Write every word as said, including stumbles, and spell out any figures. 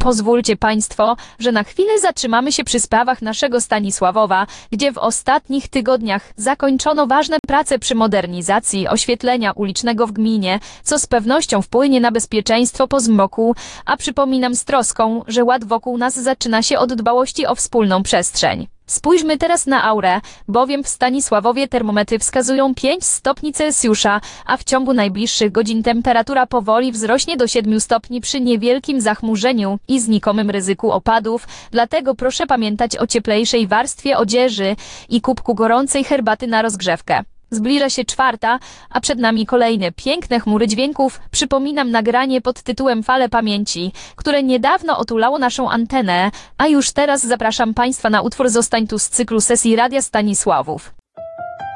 Pozwólcie Państwo, że na chwilę zatrzymamy się przy sprawach naszego Stanisławowa, gdzie w ostatnich tygodniach zakończono ważne prace przy modernizacji oświetlenia ulicznego w gminie, co z pewnością wpłynie na bezpieczeństwo po zmroku, a przypominam z troską, że ład wokół nas zaczyna się od dbałości o wspólną przestrzeń. Spójrzmy teraz na aurę, bowiem w Stanisławowie termometry wskazują pięć stopni Celsjusza, a w ciągu najbliższych godzin temperatura powoli wzrośnie do siedmiu stopni przy niewielkim zachmurzeniu i znikomym ryzyku opadów, dlatego proszę pamiętać o cieplejszej warstwie odzieży i kubku gorącej herbaty na rozgrzewkę. Zbliża się czwarta, a przed nami kolejne piękne chmury dźwięków. Przypominam nagranie pod tytułem Fale Pamięci, które niedawno otulało naszą antenę, a już teraz zapraszam Państwa na utwór Zostań tu z cyklu sesji Radia Stanisławów.